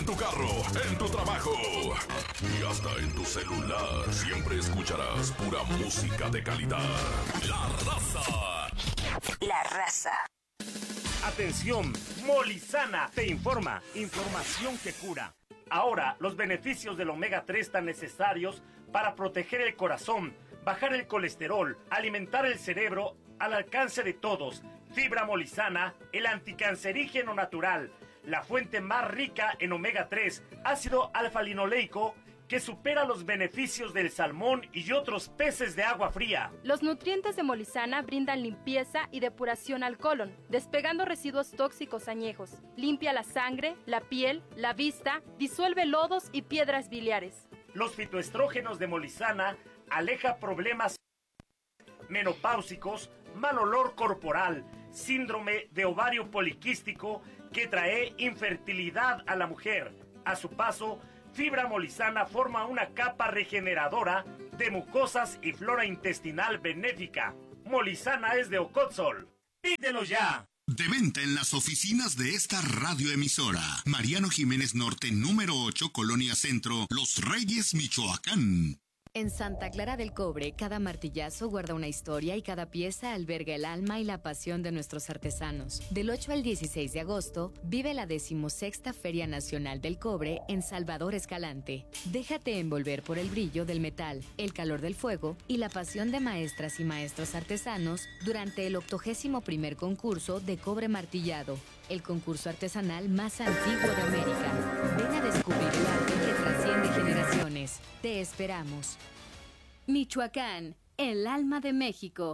En tu carro, en tu trabajo y hasta en tu celular. Siempre escucharás pura música de calidad. La Raza. La Raza. Atención, Molizana te informa. Información que cura. Ahora, los beneficios del omega 3 tan necesarios para proteger el corazón, bajar el colesterol, alimentar el cerebro al alcance de todos. Fibra Molizana, el anticancerígeno natural, la fuente más rica en omega 3, ácido alfa-linoleico, que supera los beneficios del salmón y otros peces de agua fría. Los nutrientes de Molizana brindan limpieza y depuración al colon, despegando residuos tóxicos añejos. Limpia la sangre, la piel, la vista, disuelve lodos y piedras biliares. Los fitoestrógenos de Molizana aleja problemas menopáusicos, mal olor corporal, síndrome de ovario poliquístico que trae infertilidad a la mujer. A su paso, Fibra Molizana forma una capa regeneradora de mucosas y flora intestinal benéfica. Molizana es de Ocotzol. ¡Pídelo ya! De venta en las oficinas de esta radioemisora. Mariano Jiménez Norte, número 8, Colonia Centro, Los Reyes, Michoacán. En Santa Clara del Cobre, cada martillazo guarda una historia y cada pieza alberga el alma y la pasión de nuestros artesanos. Del 8 al 16 de agosto, vive la 16ª Feria Nacional del Cobre en Salvador Escalante. Déjate envolver por el brillo del metal, el calor del fuego y la pasión de maestras y maestros artesanos durante el 81º concurso de cobre martillado, el concurso artesanal más antiguo de América. Ven a descubrir el arte que trasciende generaciones. Te esperamos. Michoacán, el alma de México.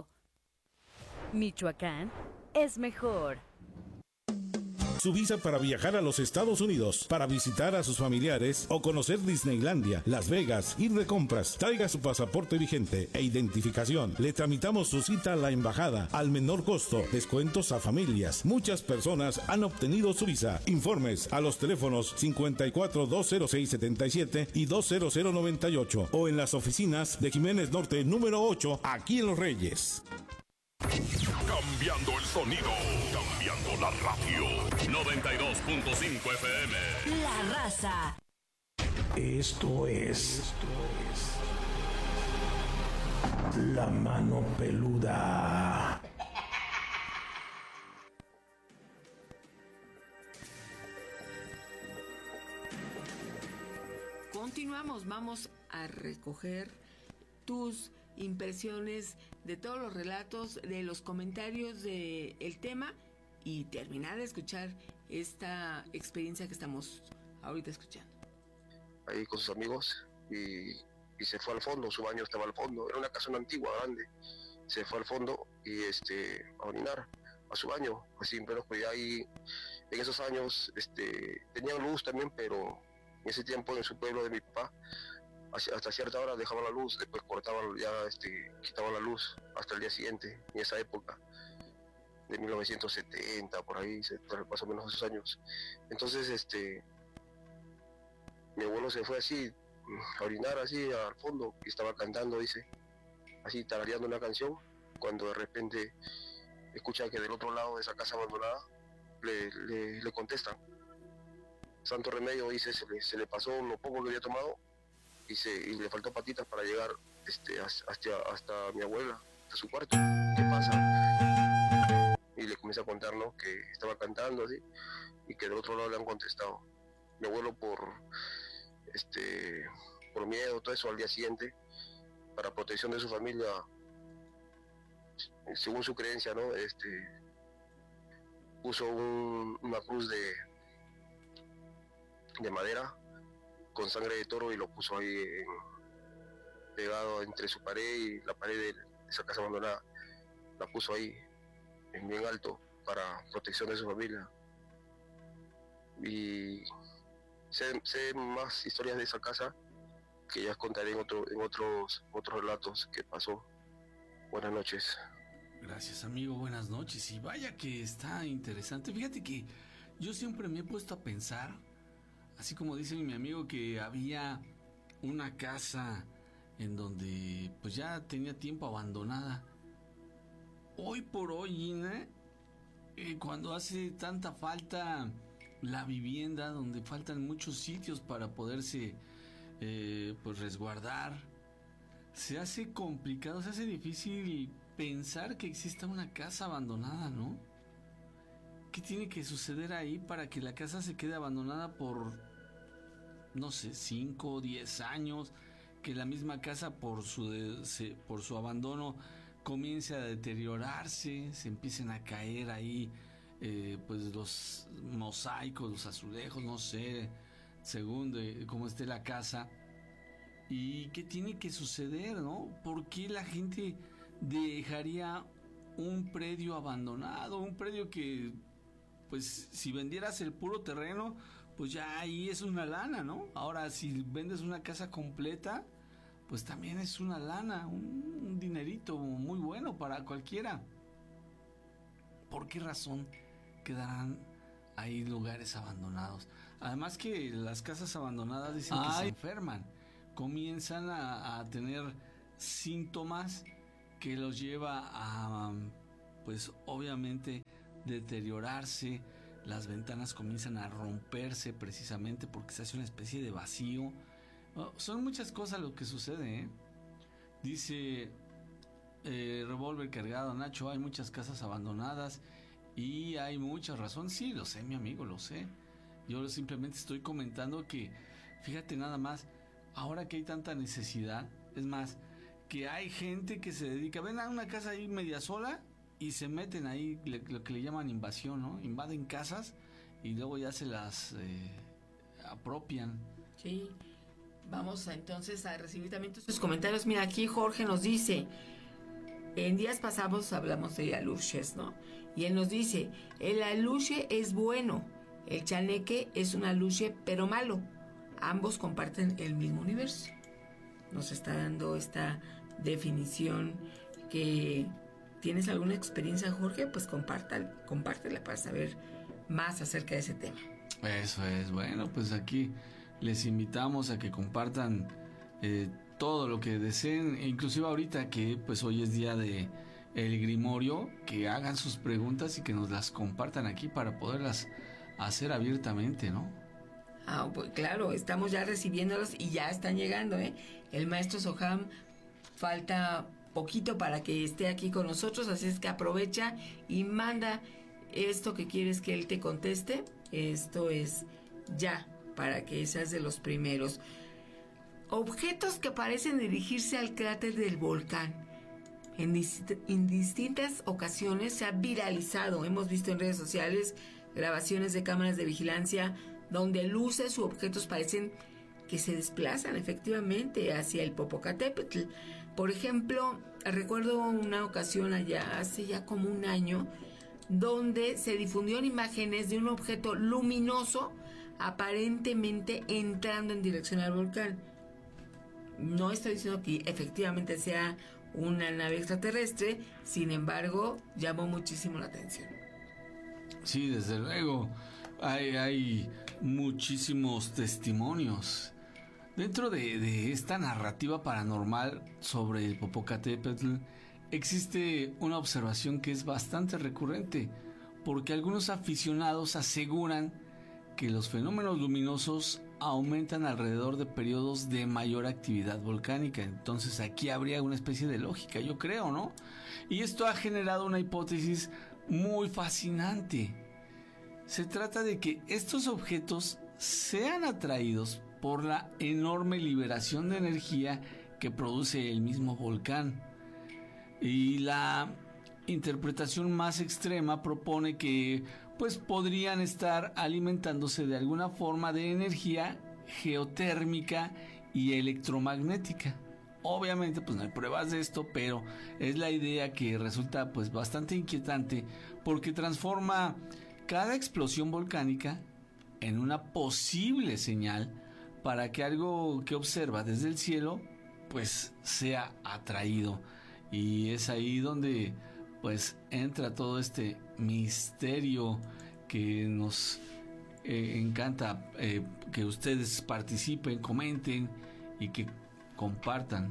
Michoacán es mejor. Su visa para viajar a los Estados Unidos, para visitar a sus familiares o conocer Disneylandia, Las Vegas, ir de compras. Traiga su pasaporte vigente e identificación. Le tramitamos su cita a la embajada al menor costo. Descuentos a familias. Muchas personas han obtenido su visa. Informes a los teléfonos 54-206-77 y 20098 o en las oficinas de Jiménez Norte número 8, aquí en Los Reyes. Cambiando el sonido, cambiando la radio. 92.5 FM. La Raza. Esto es La Mano Peluda. Continuamos, vamos a recoger tus impresiones de todos los relatos, de los comentarios del tema y terminar de escuchar esta experiencia que estamos ahorita escuchando. Ahí con sus amigos y se fue al fondo, su baño estaba al fondo, era una casona antigua, grande, se fue al fondo y a orinar a su baño, así en plena oscuridad. Y en esos años tenían luz también, pero en ese tiempo en su pueblo de mi papá hasta cierta hora dejaban la luz, después cortaban, ya quitaban la luz hasta el día siguiente, en esa época de 1970, por ahí, más o menos esos años. Entonces mi abuelo se fue así, a orinar así al fondo, y estaba cantando, dice, así tarareando una canción, cuando de repente escucha que del otro lado de esa casa abandonada le contestan. Santo remedio, dice, se le pasó lo poco que había tomado y le faltó patitas para llegar hasta mi abuela, hasta su cuarto. ¿Qué pasa? Y le comienza a contar, ¿no?, que estaba cantando así y que del otro lado le han contestado. Mi abuelo por miedo, todo eso, al día siguiente, para protección de su familia, según su creencia, ¿no?, puso una cruz de madera con sangre de toro y lo puso ahí pegado entre su pared y la pared de esa casa abandonada. La puso ahí en bien alto para protección de su familia. Y sé más historias de esa casa que ya contaré en otros relatos que pasó. Buenas noches. Gracias, amigo, buenas noches. Y vaya que está interesante. Fíjate que yo siempre me he puesto a pensar, así como dice mi amigo, que había una casa en donde pues ya tenía tiempo abandonada. Hoy por hoy, cuando hace tanta falta la vivienda, donde faltan muchos sitios para poderse pues resguardar. Se hace complicado, se hace difícil pensar que exista una casa abandonada, ¿no? ¿Qué tiene que suceder ahí para que la casa se quede abandonada por, no sé, 5 o 10 años? Que la misma casa por su abandono comience a deteriorarse, se empiecen a caer ahí pues los mosaicos, los azulejos, no sé, según cómo esté la casa. ¿Y qué tiene que suceder, no? ¿Por qué la gente dejaría un predio abandonado? Un predio que, pues, si vendieras el puro terreno, pues ya ahí es una lana, ¿no? Ahora, si vendes una casa completa, pues también es una lana, un dinerito muy bueno para cualquiera. ¿Por qué razón quedarán ahí lugares abandonados? Además que las casas abandonadas dicen que se enferman, comienzan a tener síntomas que los lleva a, pues obviamente, deteriorarse. Las ventanas comienzan a romperse precisamente porque se hace una especie de vacío. Son muchas cosas lo que sucede, ¿eh? Dice Revólver Cargado, Nacho, hay muchas casas abandonadas y hay mucha razón. Sí, lo sé, mi amigo, lo sé. Yo simplemente estoy comentando que, fíjate nada más, ahora que hay tanta necesidad, es más, que hay gente que se dedica, ven a una casa ahí media sola y se meten ahí, lo que le llaman invasión, ¿no? Invaden casas y luego ya se las apropian. Sí, vamos entonces a recibir también tus comentarios. Mira, aquí Jorge nos dice, en días pasados hablamos de aluches, ¿no? Y él nos dice, el aluche es bueno, el chaneque es un aluche pero malo. Ambos comparten el mismo universo. Nos está dando esta definición que... ¿Tienes alguna experiencia, Jorge? Pues compártela para saber más acerca de ese tema. Eso es, bueno, pues aquí les invitamos a que compartan todo lo que deseen, inclusive ahorita que pues hoy es día de el Grimorio, que hagan sus preguntas y que nos las compartan aquí para poderlas hacer abiertamente, ¿no? Ah, pues claro, estamos ya recibiéndolos y ya están llegando, ¿eh? El maestro Soham falta poquito para que esté aquí con nosotros, así es que aprovecha y manda esto que quieres que él te conteste. Esto es ya, para que seas de los primeros. Objetos que parecen dirigirse al cráter del volcán. En distintas ocasiones se ha viralizado, hemos visto en redes sociales grabaciones de cámaras de vigilancia donde luces u objetos parecen que se desplazan efectivamente hacia el Popocatépetl. Por ejemplo, recuerdo una ocasión allá, hace ya como un año, donde se difundieron imágenes de un objeto luminoso aparentemente entrando en dirección al volcán. No estoy diciendo que efectivamente sea una nave extraterrestre, sin embargo, llamó muchísimo la atención. Sí, desde luego, hay muchísimos testimonios. Dentro de esta narrativa paranormal sobre el Popocatépetl existe una observación que es bastante recurrente, porque algunos aficionados aseguran que los fenómenos luminosos aumentan alrededor de periodos de mayor actividad volcánica. Entonces aquí habría una especie de lógica, yo creo, ¿no? Y esto ha generado una hipótesis muy fascinante. Se trata de que estos objetos sean atraídos por la enorme liberación de energía que produce el mismo volcán. Y la interpretación más extrema propone que pues podrían estar alimentándose de alguna forma de energía geotérmica y electromagnética. Obviamente pues no hay pruebas de esto, pero es la idea que resulta pues bastante inquietante, porque transforma cada explosión volcánica en una posible señal para que algo que observa desde el cielo pues sea atraído. Y es ahí donde pues entra todo este misterio que nos encanta que ustedes participen, comenten y que compartan.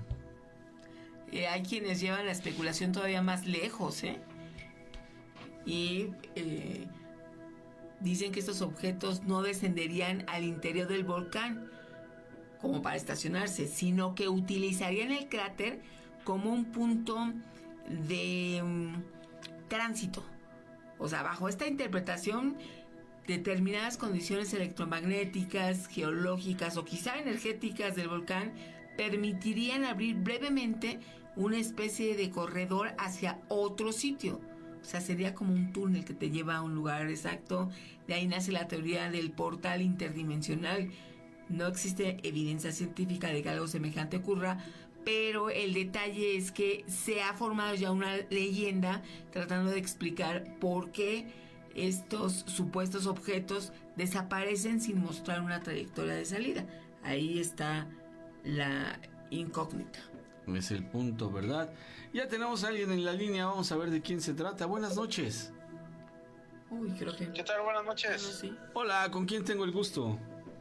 Hay quienes llevan la especulación todavía más lejos, ¿eh? Y dicen que estos objetos no descenderían al interior del volcán como para estacionarse, sino que utilizarían el cráter como un punto de tránsito. O sea, bajo esta interpretación, determinadas condiciones electromagnéticas, geológicas o quizá energéticas del volcán permitirían abrir brevemente una especie de corredor hacia otro sitio. O sea, sería como un túnel que te lleva a un lugar exacto. De ahí nace la teoría del portal interdimensional. No existe evidencia científica de que algo semejante ocurra, pero el detalle es que se ha formado ya una leyenda tratando de explicar por qué estos supuestos objetos desaparecen sin mostrar una trayectoria de salida. Ahí está la incógnita. Es el punto, ¿verdad? Ya tenemos a alguien en la línea, vamos a ver de quién se trata. Buenas noches. Uy, creo que... ¿Qué tal? Buenas noches. No, sí. Hola, ¿con quién tengo el gusto?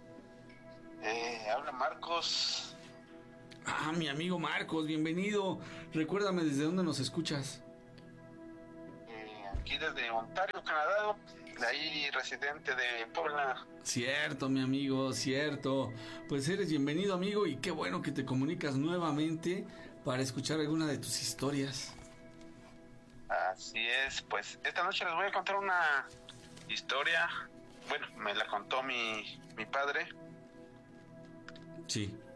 Habla Marcos. Ah, mi amigo Marcos, bienvenido. Recuérdame desde dónde nos escuchas. Aquí desde Ontario, Canadá. De ahí residente de Puebla. Cierto, mi amigo, cierto. Pues eres bienvenido, amigo, y qué bueno que te comunicas nuevamente para escuchar alguna de tus historias. Así es, pues esta noche les voy a contar una historia. Bueno, me la contó mi padre. Sí.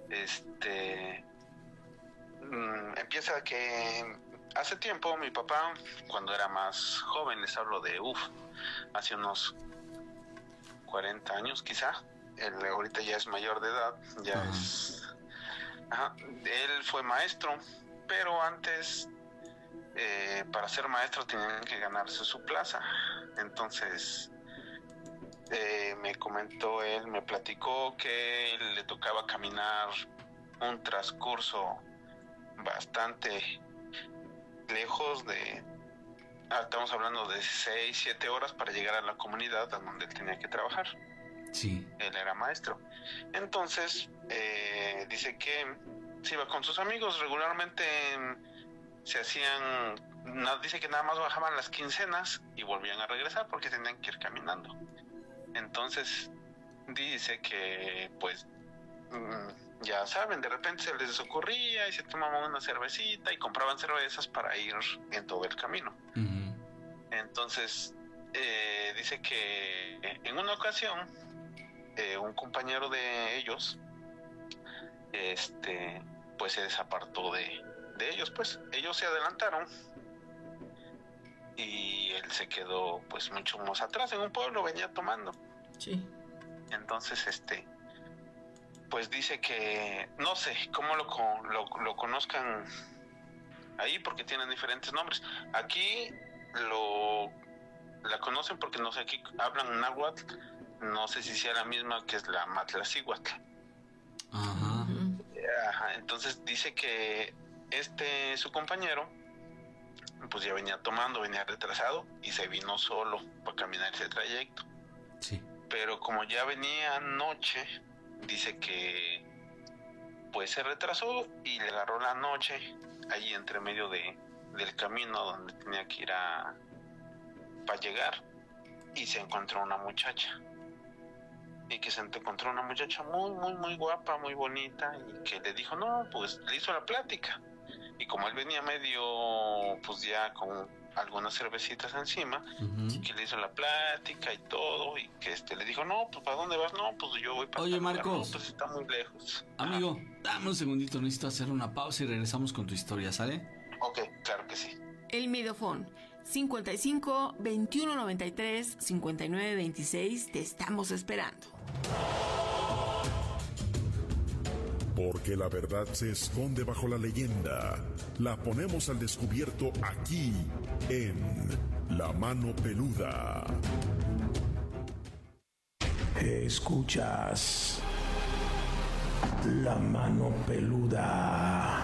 Empieza que hace tiempo mi papá, cuando era más joven, les hablo de hace unos 40 años quizá. Él ahorita ya es mayor de edad, ya es... Ajá. Él fue maestro, pero antes para ser maestro tenían que ganarse su plaza. Entonces me comentó él, me platicó que le tocaba caminar un transcurso bastante lejos de... estamos hablando de 6, 7 horas para llegar a la comunidad a donde él tenía que trabajar. Sí. Él era maestro. Entonces, dice que se iba con sus amigos. Regularmente se hacían... dice que nada más bajaban las quincenas y volvían a regresar porque tenían que ir caminando. Entonces, dice que, pues, ya saben, de repente se les ocurría y se tomaban una cervecita y compraban cervezas para ir en todo el camino. Uh-huh. Entonces, dice que en una ocasión un compañero de ellos pues se desapartó de ellos. Pues ellos se adelantaron y él se quedó pues mucho más atrás. En un pueblo venía tomando. Sí. Entonces pues dice que no sé cómo lo conozcan ahí, porque tienen diferentes nombres. Aquí la conocen porque no sé, aquí hablan náhuatl. No sé si sea la misma que es la Matlacíhuatl. Ajá. Ajá. Entonces dice que su compañero pues ya venía tomando, venía retrasado y se vino solo para caminar ese trayecto. Sí. Pero como ya venía noche, dice que pues se retrasó y le agarró la noche ahí entre medio del camino donde tenía que ir para llegar, y se encontró una muchacha. Y que se encontró una muchacha muy, muy, muy guapa, muy bonita, y que le dijo, no, pues le hizo la plática. Y como él venía medio, pues ya con algunas cervecitas encima, uh-huh, que le hizo la plática y todo, y que le dijo, no, pues ¿para dónde vas? No, pues yo voy para... Oye, Marcos. No, pues está muy lejos. Amigo, dame un segundito, necesito hacer una pausa y regresamos con tu historia, ¿sale? Ok, claro que sí. El Midofón 55 21 93 59 26, te estamos esperando. Porque la verdad se esconde bajo la leyenda. La ponemos al descubierto aquí, en La Mano Peluda. Escuchas La Mano Peluda.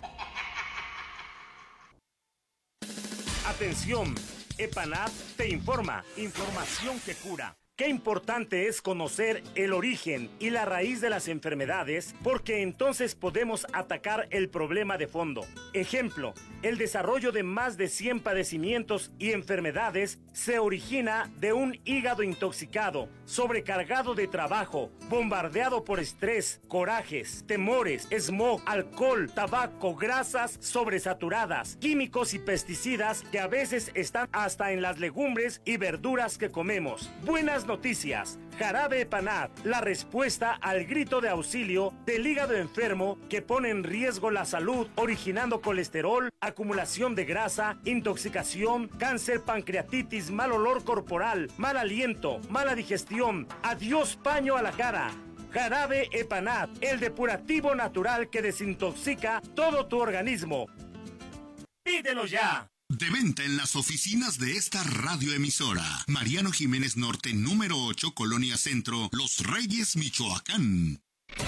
Atención, EPANAP te informa, información que cura. Qué importante es conocer el origen y la raíz de las enfermedades, porque entonces podemos atacar el problema de fondo. Ejemplo, el desarrollo de más de 100 padecimientos y enfermedades se origina de un hígado intoxicado, sobrecargado de trabajo, bombardeado por estrés, corajes, temores, smog, alcohol, tabaco, grasas sobresaturadas, químicos y pesticidas que a veces están hasta en las legumbres y verduras que comemos. Buenas noticias. Jarabe Epanat, la respuesta al grito de auxilio del hígado enfermo que pone en riesgo la salud, originando colesterol, acumulación de grasa, intoxicación, cáncer, pancreatitis, mal olor corporal, mal aliento, mala digestión. Adiós paño a la cara. Jarabe Epanat, el depurativo natural que desintoxica todo tu organismo. ¡Pídelo ya! De venta en las oficinas de esta radioemisora. Mariano Jiménez Norte, número 8, Colonia Centro, Los Reyes, Michoacán.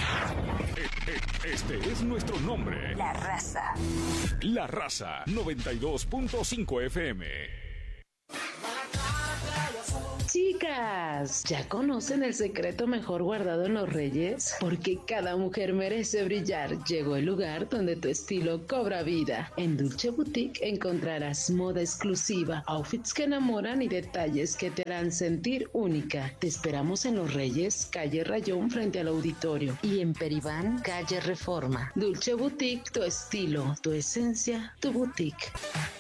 Este es nuestro nombre. La Raza. La Raza 92.5 FM. Chicas, ¿ya conocen el secreto mejor guardado en los Reyes? Porque cada mujer merece brillar. Llegó el lugar donde tu estilo cobra vida. En Dulce Boutique encontrarás moda exclusiva, outfits que enamoran y detalles que te harán sentir única. Te esperamos en Los Reyes, calle Rayón frente al auditorio, y en Peribán, calle Reforma. Dulce Boutique, tu estilo, tu esencia, tu boutique.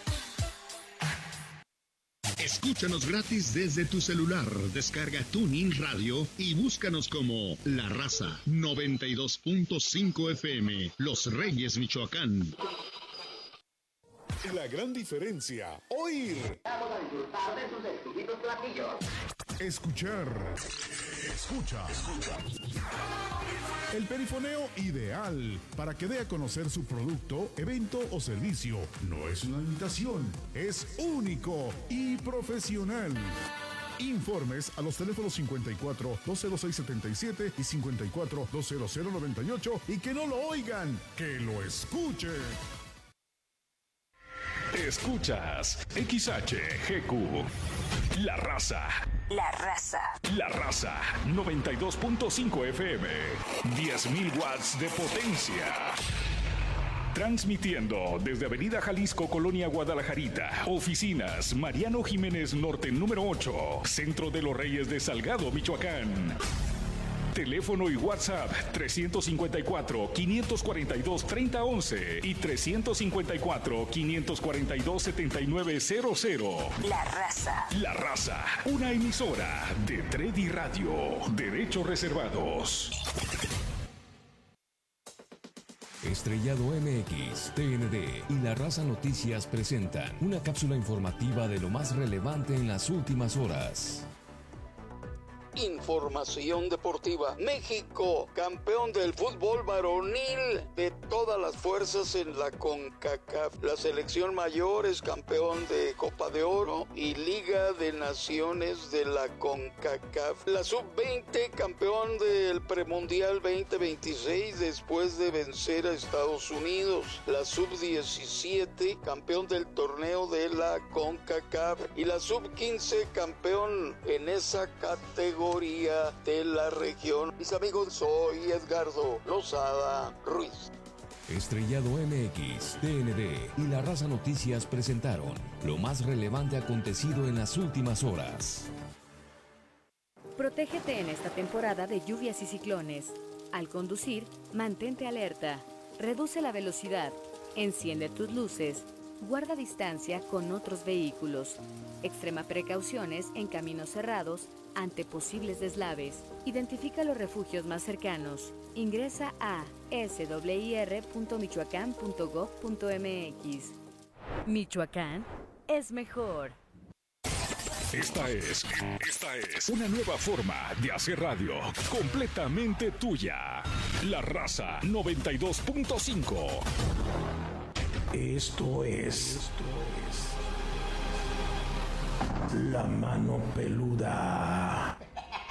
Escúchanos gratis desde tu celular. Descarga TuneIn Radio y búscanos como La Raza 92.5 FM, Los Reyes, Michoacán. La gran diferencia, oír. Vamos a disfrutar de sus exquisitos platillos. Escuchar. Escucha. El perifoneo ideal para que dé a conocer su producto, evento o servicio. No es una imitación, es único y profesional. Informes a los teléfonos 54 206 77 y 54 200 98 y que no lo oigan, que lo escuchen. Escuchas XHGQ. La Raza. La Raza. La Raza 92.5 FM. 10.000 watts de potencia. Transmitiendo desde Avenida Jalisco, Colonia Guadalajarita. Oficinas Mariano Jiménez Norte, número 8. Centro de los Reyes de Salgado, Michoacán. Teléfono y WhatsApp 354-542-3011 y 354-542-7900. La Raza. La Raza, una emisora de Tredi Radio. Derechos reservados. Estrellado MX, TND y La Raza Noticias presentan una cápsula informativa de lo más relevante en las últimas horas. Información deportiva. México, campeón del fútbol varonil de todas las fuerzas en la CONCACAF. La selección mayor es campeón de Copa de Oro y Liga de Naciones de la CONCACAF. La sub-20, campeón del premundial 2026 después de vencer a Estados Unidos. La sub-17, campeón del torneo de la CONCACAF. Y la sub-15, campeón en esa categoría de la región. Mis amigos, soy Edgardo Lozada Ruiz. Estrellado MX, TND y La Raza Noticias presentaron lo más relevante acontecido en las últimas horas. Protégete en esta temporada de lluvias y ciclones. Al conducir, mantente alerta. Reduce la velocidad. Enciende tus luces. Guarda distancia con otros vehículos. Extrema precauciones en caminos cerrados ante posibles deslaves. Identifica los refugios más cercanos. Ingresa a swir.michoacán.gov.mx. Michoacán es mejor. Esta es una nueva forma de hacer radio, completamente tuya. La Raza 92.5. Esto es La Mano Peluda.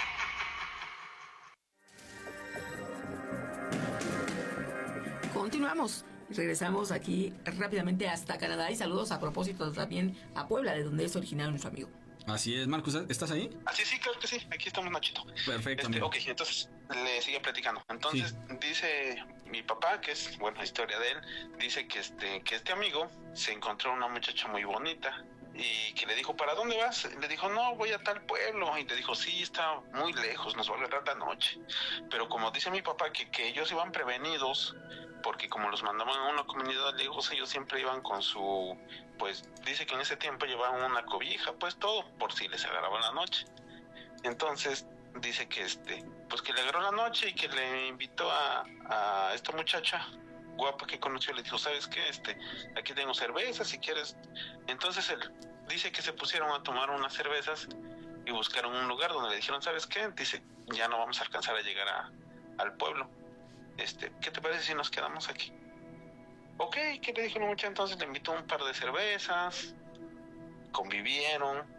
Continuamos. Regresamos aquí rápidamente hasta Canadá y saludos a propósito también a Puebla, de donde es originario nuestro amigo. Así es, Marcos, ¿estás ahí? Así sí, claro que sí, aquí estamos, Nachito. Perfecto. Ok, entonces le sigue platicando. Entonces dice mi papá, que es, bueno, la historia de él, dice que este amigo se encontró una muchacha muy bonita y que le dijo, ¿para dónde vas? Le dijo, no, voy a tal pueblo. Y le dijo, sí, está muy lejos, nos va a agarrar la noche. Pero como dice mi papá que ellos iban prevenidos, porque como los mandaban a una comunidad lejos, ellos siempre iban con su, pues dice que en ese tiempo llevaban una cobija, pues todo, por si les agarraba la noche. Entonces dice que pues que le agarró la noche y que le invitó a esta muchacha guapa que conoció, le dijo, ¿sabes qué? Aquí tengo cervezas si quieres. Entonces él dice que se pusieron a tomar unas cervezas y buscaron un lugar donde le dijeron, ¿sabes qué? Dice, ya no vamos a alcanzar a llegar al pueblo. ¿Qué te parece si nos quedamos aquí? Ok, ¿qué le dijo la muchacha? Entonces le invitó un par de cervezas, convivieron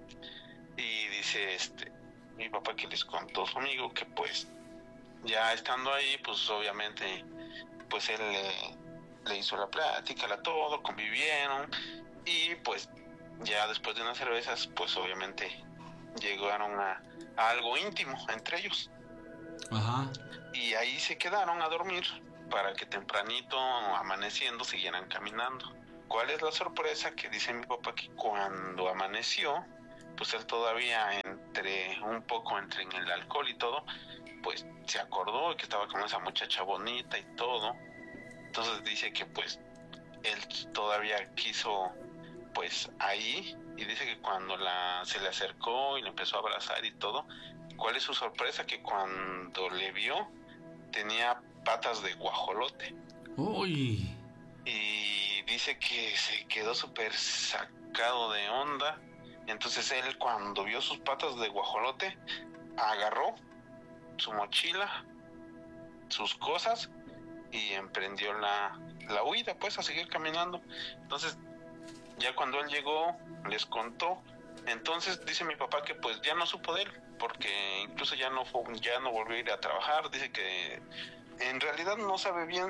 y dice mi papá que les contó a su amigo que pues ya estando ahí, pues obviamente pues él le hizo la plática, todo, convivieron y pues ya después de unas cervezas pues obviamente llegaron a algo íntimo entre ellos. Ajá. Y ahí se quedaron a dormir para que tempranito, amaneciendo, siguieran caminando. ¿Cuál es la sorpresa? Que dice mi papá que cuando amaneció, pues él todavía un poco entre en el alcohol y todo, pues se acordó que estaba con esa muchacha bonita y todo. Entonces dice que pues él todavía quiso pues ahí, y dice que cuando se le acercó y le empezó a abrazar y todo, ¿cuál es su sorpresa? Que cuando le vio tenía patas de guajolote. ¡Uy! Y dice que se quedó súper sacado de onda. Entonces él, cuando vio sus patas de guajolote, agarró su mochila, sus cosas y emprendió la huida, pues a seguir caminando. Entonces ya cuando él llegó les contó. Entonces dice mi papá que pues ya no supo de él, porque incluso ya no volvió a ir a trabajar. Dice que en realidad no sabe bien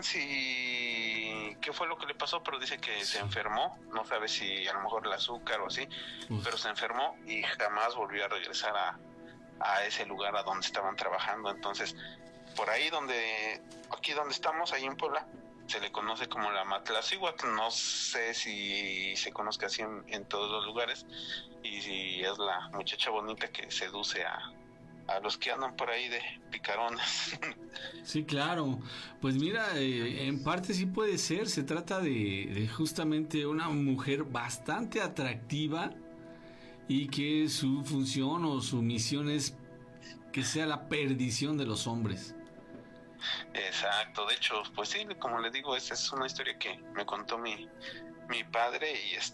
qué fue lo que le pasó, pero dice que se enfermó. No sabe si a lo mejor el azúcar o así, pero se enfermó y jamás volvió a regresar a ese lugar a donde estaban trabajando. Entonces por ahí aquí donde estamos, ahí en Puebla, se le conoce como la Matlacíhuatl. No sé si se conozca así en todos los lugares, y si es la muchacha bonita que seduce a los que andan por ahí de picarones. Sí, claro. Pues mira, en parte sí puede ser. Se trata de justamente una mujer bastante atractiva y que su función o su misión es que sea la perdición de los hombres. Exacto, de hecho, pues sí, como le digo, esa es una historia que me contó mi padre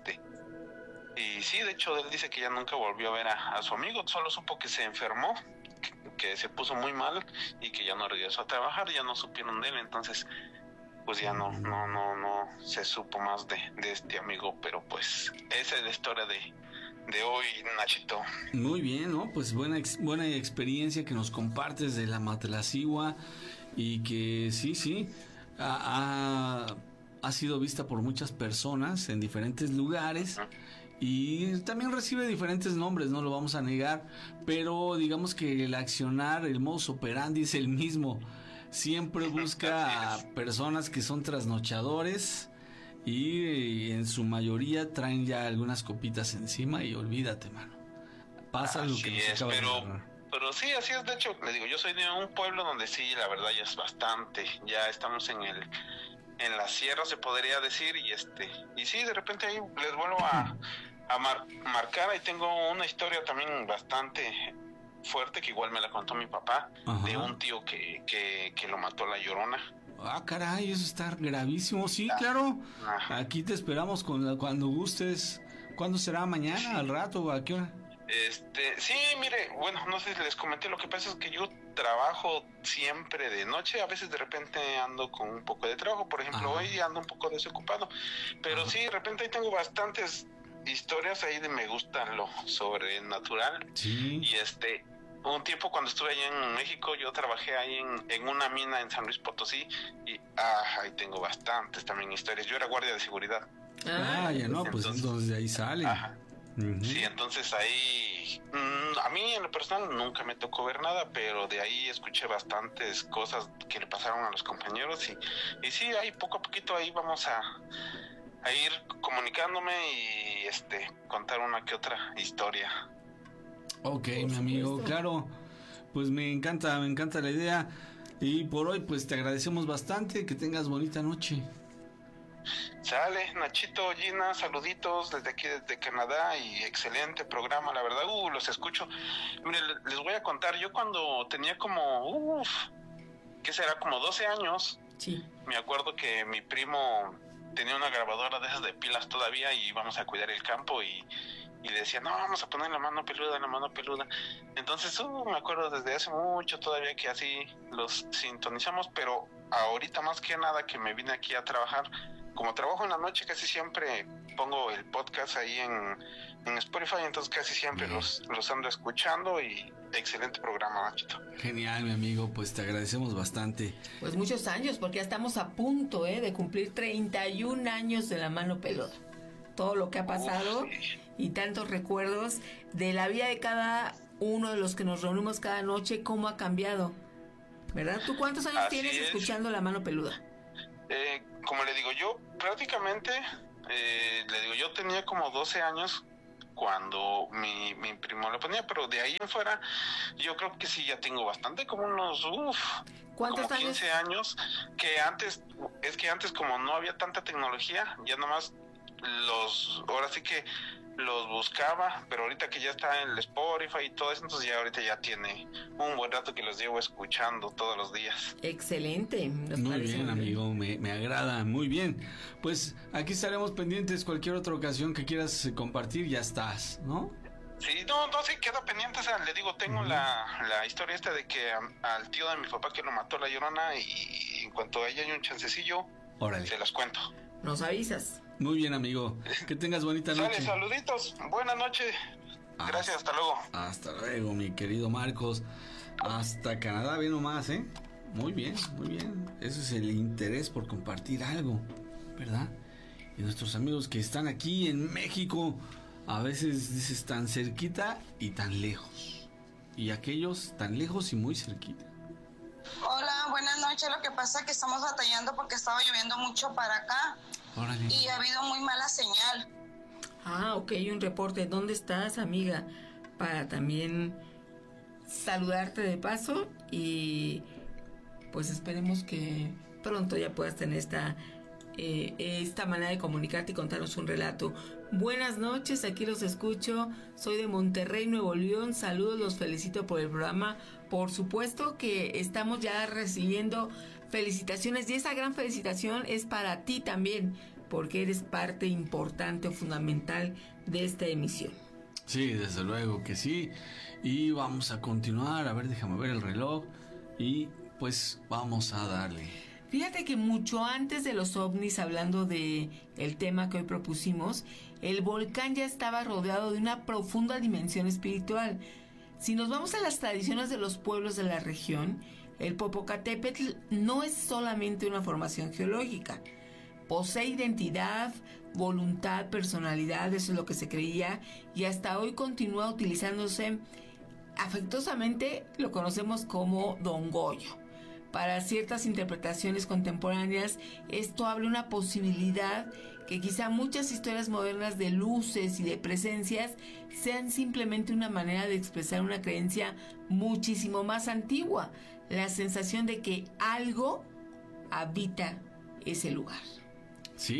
y sí, de hecho él dice que ya nunca volvió a ver a su amigo, solo supo que se enfermó, que se puso muy mal y que ya no regresó a trabajar, ya no supieron de él. Entonces pues ya no se supo más de este amigo, pero pues esa es la historia de hoy, Nachito. Muy bien, ¿no? Pues buena experiencia que nos compartes de la Matlacíhuatl, y que sí ha sido vista por muchas personas en diferentes lugares, y también recibe diferentes nombres, no lo vamos a negar, pero digamos que el accionar, el modus operandi es el mismo. Siempre busca a personas que son trasnochadores y en su mayoría traen ya algunas copitas encima, y olvídate, mano, pasa lo que nos acaba de narrar. Pero sí, así es. De hecho, les digo, yo soy de un pueblo donde sí, la verdad ya es bastante. Ya estamos en la sierra, se podría decir, y sí, de repente ahí les vuelvo a marcar. Ahí tengo una historia también bastante fuerte que igual me la contó mi papá. Ajá. De un tío que lo mató la Llorona. Ah, caray, eso está gravísimo. Sí, claro. Ajá. Aquí te esperamos cuando gustes. ¿Cuándo será? ¿Mañana? ¿Al rato? ¿A qué hora? Sí, mire, bueno, no sé si les comenté, lo que pasa es que yo trabajo siempre de noche, a veces de repente ando con un poco de trabajo, por ejemplo, hoy ando un poco desocupado, pero sí, de repente ahí tengo bastantes historias ahí me gusta lo sobrenatural. Sí. Y un tiempo cuando estuve allá en México, yo trabajé ahí en una mina en San Luis Potosí, y ahí tengo bastantes también historias. Yo era guardia de seguridad. Ya no, pues entonces de ahí sale. Ajá. Sí, entonces ahí, a mí en lo personal nunca me tocó ver nada, pero de ahí escuché bastantes cosas que le pasaron a los compañeros y sí, ahí poco a poquito ahí vamos a ir comunicándome y contar una que otra historia. Ok, mi amigo, claro, pues me encanta la idea y por hoy pues te agradecemos bastante, que tengas bonita noche. Sale, Nachito, Gina, saluditos desde aquí, desde Canadá, y excelente programa, la verdad, los escucho. Mire, les voy a contar, yo cuando tenía como, ¿qué será? Como 12 años, sí. Me acuerdo que mi primo tenía una grabadora de esas de pilas todavía y íbamos a cuidar el campo y decía, no, vamos a poner la mano peluda. Entonces, me acuerdo desde hace mucho todavía que así los sintonizamos, pero ahorita más que nada que me vine aquí a trabajar, como trabajo en la noche, casi siempre pongo el podcast ahí en Spotify, entonces casi siempre los ando escuchando y excelente programa, Nachito. Genial, mi amigo, pues te agradecemos bastante. Pues muchos años, porque ya estamos a punto de cumplir 31 años de La Mano Peluda. Todo lo que ha pasado y tantos recuerdos de la vida de cada uno de los que nos reunimos cada noche, cómo ha cambiado, ¿verdad? ¿Tú cuántos años tienes escuchando La Mano Peluda? Como le digo, yo prácticamente, yo tenía como 12 años cuando mi primo lo ponía, pero de ahí en fuera, yo creo que sí ya tengo bastante, como unos, ¿cuántos como 15 años? Que antes como no había tanta tecnología, ya nomás ahora sí que los buscaba, pero ahorita que ya está en el Spotify y todo eso, entonces ya ahorita ya tiene un buen rato que los llevo escuchando todos los días. Excelente. Muy bien, amigo, me agrada, muy bien. Pues aquí estaremos pendientes, cualquier otra ocasión que quieras compartir, ya estás, ¿no? Sí, sí queda pendiente, o sea, le digo, tengo la historia esta de que al tío de mi papá que lo mató la Llorona, y en cuanto a ella hay un chancecillo, se las cuento. Nos avisas. Muy bien, amigo. Que tengas bonita noche. Sale, saluditos. Buenas noches. Gracias, hasta luego. Hasta luego, mi querido Marcos. Hasta Canadá, bien nomás, ¿eh? Muy bien, muy bien. Ese es el interés por compartir algo, ¿verdad? Y nuestros amigos que están aquí en México, a veces dices tan cerquita y tan lejos. Y aquellos tan lejos y muy cerquita. Hola, buenas noches. Lo que pasa es que estamos batallando porque estaba lloviendo mucho para acá. Órale. Y ha habido muy mala señal. Ok, un reporte. ¿Dónde estás, amiga? Para también saludarte de paso y pues esperemos que pronto ya puedas tener esta manera de comunicarte y contarnos un relato. Buenas noches, aquí los escucho. Soy de Monterrey, Nuevo León. Saludos, los felicito por el programa. Por supuesto que estamos ya recibiendo felicitaciones y esa gran felicitación es para ti también, porque eres parte importante o fundamental de esta emisión. Sí, desde luego que sí. Y vamos a continuar. A ver, déjame ver el reloj. Y pues vamos a darle. Fíjate que mucho antes de los ovnis, hablando de el tema que hoy propusimos, el volcán ya estaba rodeado de una profunda dimensión espiritual. Si nos vamos a las tradiciones de los pueblos de la región, el Popocatépetl no es solamente una formación geológica. Posee identidad, voluntad, personalidad, eso es lo que se creía, y hasta hoy continúa utilizándose afectuosamente, lo conocemos como Don Goyo. Para ciertas interpretaciones contemporáneas, esto abre una posibilidad que quizá muchas historias modernas de luces y de presencias sean simplemente una manera de expresar una creencia muchísimo más antigua, la sensación de que algo habita ese lugar.